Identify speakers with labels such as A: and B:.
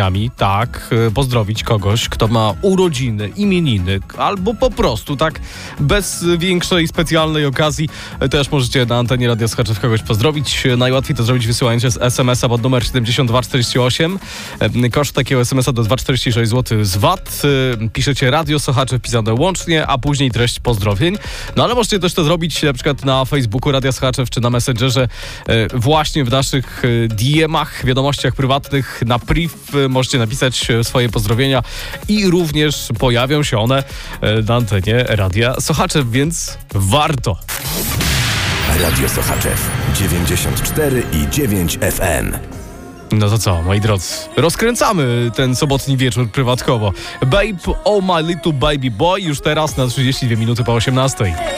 A: pozdrowieniami, tak, pozdrowić kogoś, kto ma urodziny, imieniny, albo po prostu tak bez większej specjalnej okazji, też możecie na antenie Radia Słuchaczów kogoś pozdrowić. Najłatwiej to zrobić wysyłając SMS-a pod numer 7248. Koszt takiego SMS-a to 2,46 zł z VAT. Piszecie Radio Słuchacze wpisane łącznie, a później treść pozdrowień. No ale możecie też to zrobić na przykład na Facebooku Radia Słuchaczów czy na Messengerze, właśnie w naszych DM-ach, wiadomościach prywatnych na priv możecie napisać swoje pozdrowienia i również pojawią się one na antenie Radia Słuchaczów, więc warto.
B: Radio Słuchaczów 94,9 FM.
A: No to co, moi drodzy, rozkręcamy ten sobotni wieczór prywatkowo. Babe, oh my little baby boy, już teraz na 32 minuty po 18.